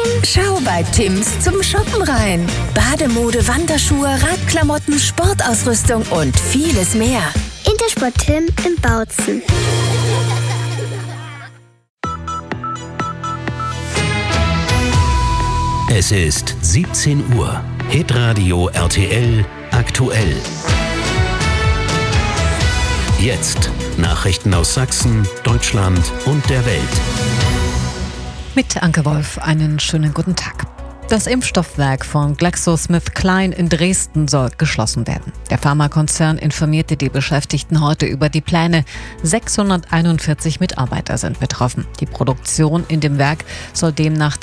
Schau bei Tims zum Shoppen rein. Bademode, Wanderschuhe, Radklamotten, Sportausrüstung und vieles mehr. Intersport Tim in Bautzen. Es ist 17 Uhr. Hitradio RTL aktuell. Jetzt Nachrichten aus Sachsen, Deutschland und der Welt. Mit Anke Wolf einen schönen guten Tag. Das Impfstoffwerk von GlaxoSmithKline in Dresden soll geschlossen werden. Der Pharmakonzern informierte die Beschäftigten heute über die Pläne. 641 Mitarbeiter sind betroffen. Die Produktion in dem Werk soll demnach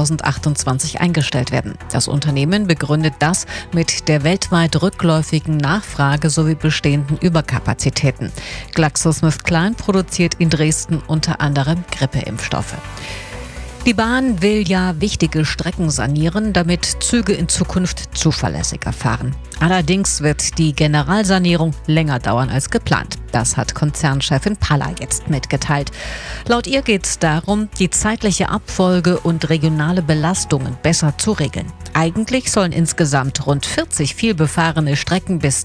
2028 eingestellt werden. Das Unternehmen begründet das mit der weltweit rückläufigen Nachfrage sowie bestehenden Überkapazitäten. GlaxoSmithKline produziert in Dresden unter anderem Grippeimpfstoffe. Die Bahn will ja wichtige Strecken sanieren, damit Züge in Zukunft zuverlässiger fahren. Allerdings wird die Generalsanierung länger dauern als geplant. Das hat Konzernchefin Palla jetzt mitgeteilt. Laut ihr geht es darum, die zeitliche Abfolge und regionale Belastungen besser zu regeln. Eigentlich sollen insgesamt rund 40 vielbefahrene Strecken bis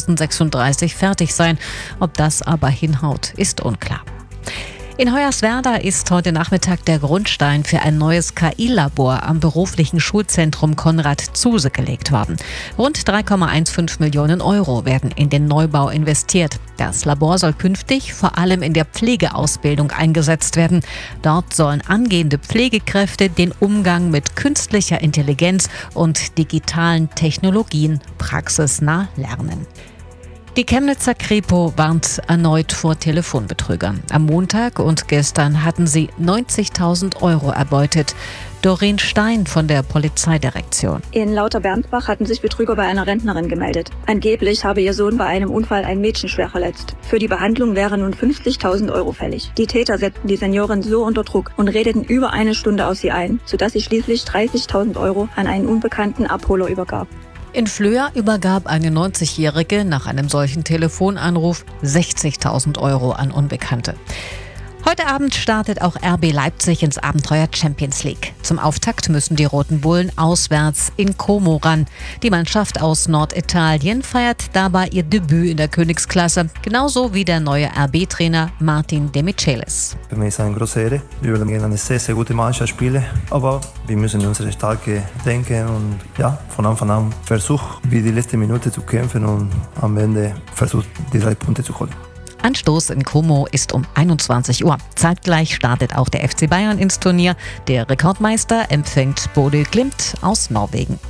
2036 fertig sein. Ob das aber hinhaut, ist unklar. In Hoyerswerda ist heute Nachmittag der Grundstein für ein neues KI-Labor am beruflichen Schulzentrum Konrad Zuse gelegt worden. Rund 3,15 Millionen Euro werden in den Neubau investiert. Das Labor soll künftig vor allem in der Pflegeausbildung eingesetzt werden. Dort sollen angehende Pflegekräfte den Umgang mit künstlicher Intelligenz und digitalen Technologien praxisnah lernen. Die Chemnitzer Kripo warnt erneut vor Telefonbetrügern. Am Montag und gestern hatten sie 90.000 Euro erbeutet. Doreen Stein von der Polizeidirektion. In Lauter-Bernsbach hatten sich Betrüger bei einer Rentnerin gemeldet. Angeblich habe ihr Sohn bei einem Unfall ein Mädchen schwer verletzt. Für die Behandlung wären nun 50.000 Euro fällig. Die Täter setzten die Seniorin so unter Druck und redeten über eine Stunde aus sie ein, sodass sie schließlich 30.000 Euro an einen unbekannten Abholer übergab. In Flöa übergab eine 90-Jährige nach einem solchen Telefonanruf 60.000 Euro an Unbekannte. Heute Abend startet auch RB Leipzig ins Abenteuer Champions League. Zum Auftakt müssen die Roten Bullen auswärts in Como ran. Die Mannschaft aus Norditalien feiert dabei ihr Debüt in der Königsklasse, genauso wie der neue RB-Trainer Martin De Michelis. Für mich ist es eine große Ehre. Wir werden gegen eine sehr, sehr gute Mannschaft spielen, aber wir müssen unsere Stärke denken und von Anfang an versuchen, wie die letzte Minute zu kämpfen und am Ende versuchen, die 3 Punkte zu holen. Anstoß in Como ist um 21 Uhr. Zeitgleich startet auch der FC Bayern ins Turnier. Der Rekordmeister empfängt Bodø Glimt aus Norwegen.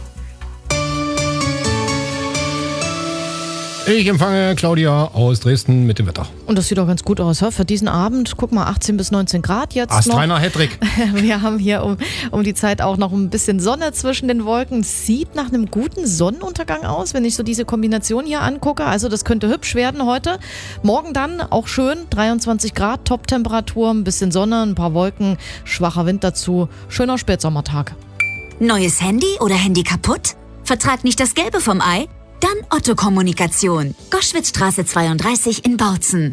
Ich empfange Claudia aus Dresden mit dem Wetter. Und das sieht doch ganz gut aus, für diesen Abend. Guck mal, 18 bis 19 Grad jetzt Astreiner Hattrick. Wir haben hier um die Zeit auch noch ein bisschen Sonne zwischen den Wolken. Sieht nach einem guten Sonnenuntergang aus, wenn ich so diese Kombination hier angucke. Also das könnte hübsch werden heute. Morgen dann auch schön, 23 Grad, Top-Temperatur, ein bisschen Sonne, ein paar Wolken, schwacher Wind dazu. Schöner Spätsommertag. Neues Handy oder Handy kaputt? Vertrag nicht das Gelbe vom Ei? Dann Otto Kommunikation. Goschwitzstraße 32 in Bautzen.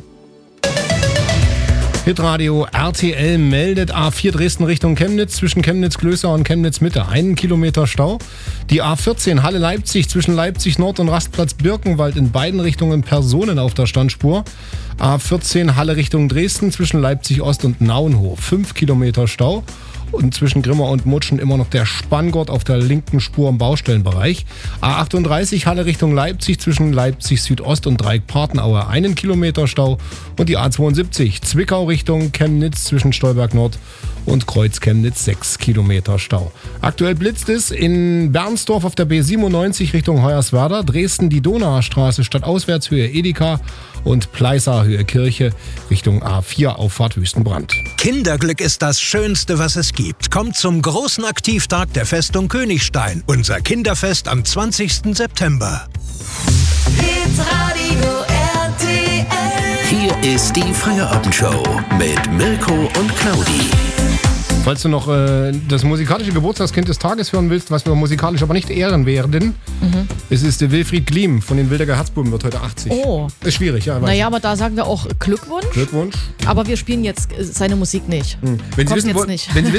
Hitradio RTL meldet A4 Dresden Richtung Chemnitz zwischen Chemnitz-Klößer und Chemnitz-Mitte. 1 Kilometer Stau. Die A14 Halle-Leipzig zwischen Leipzig Nord und Rastplatz Birkenwald in beiden Richtungen Personen auf der Standspur. A14 Halle Richtung Dresden zwischen Leipzig Ost und Naunhof. 5 Kilometer Stau. Und zwischen Grimma und Mutschen immer noch der Spanngurt auf der linken Spur im Baustellenbereich. A38 Halle Richtung Leipzig zwischen Leipzig Südost und Dreieck-Partenaue 1 Kilometer Stau. Und die A72 Zwickau Richtung Chemnitz zwischen Stolberg Nord und Kreuz Chemnitz 6 Kilometer Stau. Aktuell blitzt es in Bernsdorf auf der B97 Richtung Hoyerswerda, Dresden die Donauer Straße stadtauswärts Höhe Edeka und Pleißer Höhe Kirche Richtung A4 Auffahrt Wüstenbrand. Kinderglück ist das Schönste, was es gibt. Kommt zum großen Aktivtag der Festung Königstein. Unser Kinderfest am 20. September. Hitradio RTL. Hier ist die Feierabendshow mit Mirko und Claudi. Falls du noch das musikalische Geburtstagskind des Tages hören willst, was wir musikalisch aber nicht ehren werden, es ist der Wilfried Gliem von den Wildecker Herzbuben, wird heute 80. Oh. Ist schwierig, ja. Naja, aber da sagen wir auch Glückwunsch. Glückwunsch. Aber wir spielen jetzt seine Musik nicht. Wenn Sie Kommt wissen, jetzt nicht. Wenn Sie